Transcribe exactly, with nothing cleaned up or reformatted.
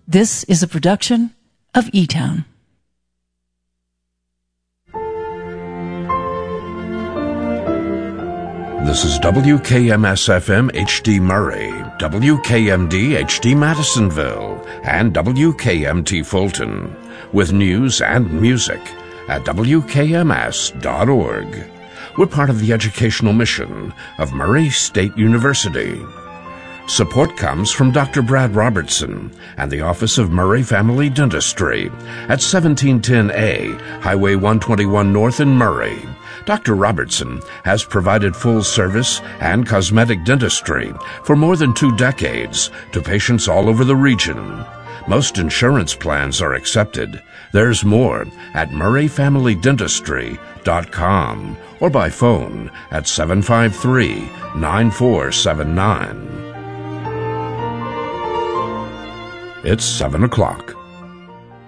This is a production of E-Town. This is W K M S F M H D Murray, W K M D H D Madisonville, and W K M T Fulton, with news and music at W K M S dot org. We're part of the educational mission of Murray State University. Support comes from Doctor Brad Robertson and the Office of Murray Family Dentistry at seventeen ten A, Highway one twenty-one North in Murray. Doctor Robertson has provided full service and cosmetic dentistry for more than two decades to patients all over the region. Most insurance plans are accepted. There's more at murray family dentistry dot com or by phone at seven five three, nine four seven nine. It's seven o'clock.